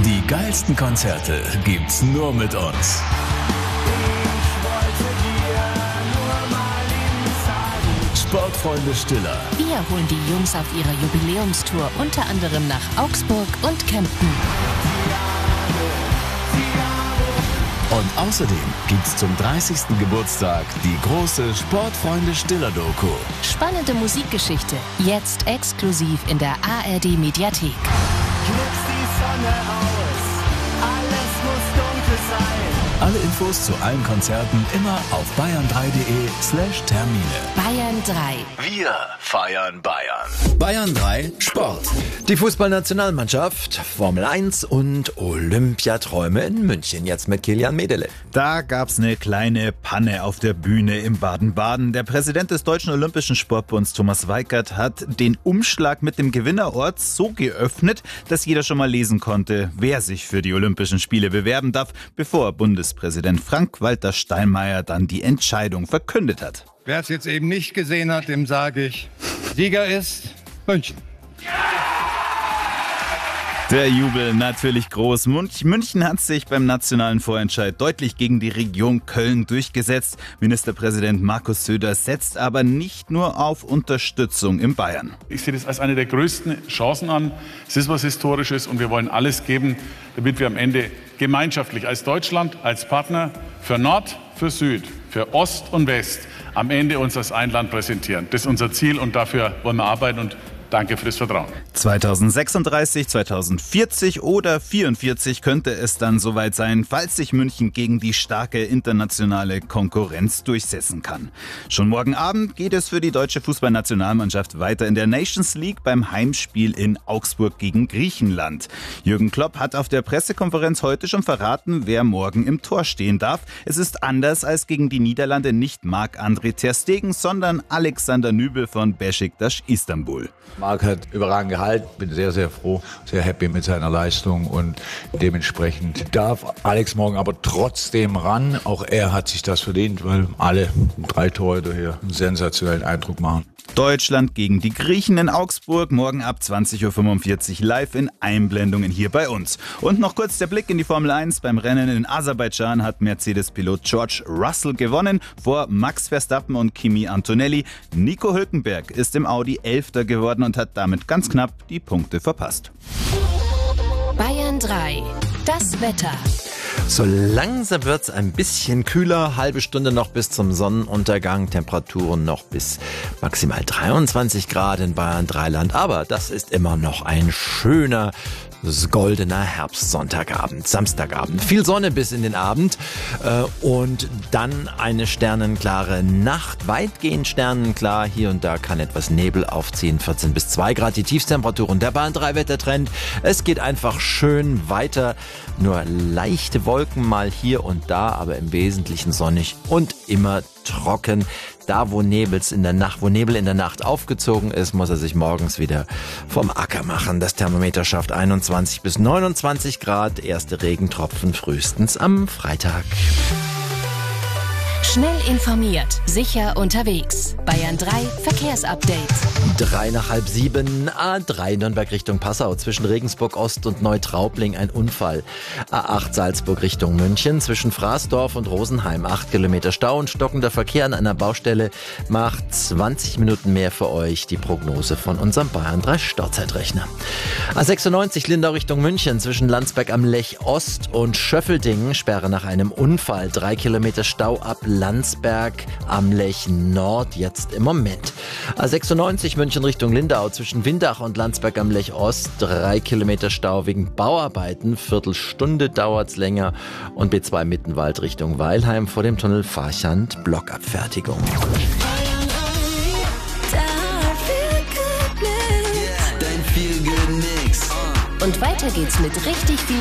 Die geilsten Konzerte gibt's nur mit uns. Sportfreunde Stiller. Wir holen die Jungs auf ihrer Jubiläumstour unter anderem nach Augsburg und Kempten. Und außerdem gibt's zum 30. Geburtstag die große Sportfreunde Stiller Doku. Spannende Musikgeschichte, jetzt exklusiv in der ARD Mediathek. Knipst die Sonne aus, alles muss dunkel sein. Alle Infos zu allen Konzerten immer auf bayern3.de/Termine. Bayern 3. Wir feiern Bayern. Bayern 3 Sport. Die Fußballnationalmannschaft, Formel 1 und Olympiaträume in München. Jetzt mit Kilian Medele. Da gab's eine kleine Panne auf der Bühne im Baden-Baden. Der Präsident des Deutschen Olympischen Sportbunds, Thomas Weikert, hat den Umschlag mit dem Gewinnerort so geöffnet, dass jeder schon mal lesen konnte, wer sich für die Olympischen Spiele bewerben darf, bevor Bundespräsident Frank-Walter Steinmeier dann die Entscheidung verkündet hat. Wer es jetzt eben nicht gesehen hat, dem sage ich, Sieger ist München. Der Jubel natürlich groß. München hat sich beim nationalen Vorentscheid deutlich gegen die Region Köln durchgesetzt. Ministerpräsident Markus Söder setzt aber nicht nur auf Unterstützung in Bayern. Ich sehe das als eine der größten Chancen an. Es ist was Historisches und wir wollen alles geben, damit wir am Ende gemeinschaftlich als Deutschland, als Partner für Nord, für Süd, für Ost und West am Ende uns als ein Land präsentieren. Das ist unser Ziel und dafür wollen wir arbeiten und danke für das Vertrauen. 2036, 2040 oder 44 könnte es dann soweit sein, falls sich München gegen die starke internationale Konkurrenz durchsetzen kann. Schon morgen Abend geht es für die deutsche Fußballnationalmannschaft weiter in der Nations League beim Heimspiel in Augsburg gegen Griechenland. Jürgen Klopp hat auf der Pressekonferenz heute schon verraten, wer morgen im Tor stehen darf. Es ist anders als gegen die Niederlande nicht Marc-André ter Stegen, sondern Alexander Nübel von Beşiktaş Istanbul. Marc hat überragend gehalten, bin sehr, sehr froh, sehr happy mit seiner Leistung und dementsprechend darf Alex morgen aber trotzdem ran. Auch er hat sich das verdient, weil alle 3 Torhüter hier einen sensationellen Eindruck machen. Deutschland gegen die Griechen in Augsburg, morgen ab 20.45 Uhr live in Einblendungen hier bei uns. Und noch kurz der Blick in die Formel 1. Beim Rennen in Aserbaidschan hat Mercedes-Pilot George Russell gewonnen vor Max Verstappen und Kimi Antonelli. Nico Hülkenberg ist im Audi 11. geworden und hat damit ganz knapp die Punkte verpasst. Bayern 3. Das Wetter. So langsam wird's ein bisschen kühler. Halbe Stunde noch bis zum Sonnenuntergang. Temperaturen noch bis maximal 23 Grad in Bayern Dreiland. Aber das ist immer noch ein schöner, goldener Herbstsonntagabend, Samstagabend. Viel Sonne bis in den Abend und dann eine sternenklare Nacht. Weitgehend sternenklar. Hier und da kann etwas Nebel aufziehen. 14 bis 2 Grad die Tiefstemperaturen. Der Bayern 3 Wettertrend. Es geht einfach schön weiter. Nur leichte Wolken mal hier und da, aber im Wesentlichen sonnig und immer trocken. Da, wo Nebel in der Nacht aufgezogen ist, muss er sich morgens wieder vom Acker machen. Das Thermometer schafft 21 bis 29 Grad. Erste Regentropfen frühestens am Freitag. Schnell informiert, sicher unterwegs. Bayern 3 Verkehrsupdate. 3 nach halb 7, A3 Nürnberg Richtung Passau, zwischen Regensburg Ost und Neutraubling ein Unfall. A8 Salzburg Richtung München, zwischen Fraßdorf und Rosenheim 8 Kilometer Stau und stockender Verkehr an einer Baustelle macht 20 Minuten mehr für euch, die Prognose von unserem Bayern 3 Stauzeitrechner. A96 Lindau Richtung München, zwischen Landsberg am Lech Ost und Schöffeldingen, Sperre nach einem Unfall, 3 Kilometer Stau ab Landsberg am Lech Nord jetzt im Moment. A96 München Richtung Lindau, zwischen Windach und Landsberg am Lech Ost 3 Kilometer Stau wegen Bauarbeiten, Viertelstunde dauert's länger. Und B2 Mittenwald Richtung Weilheim vor dem Tunnel Farchand Blockabfertigung. Und weiter geht's mit richtig viel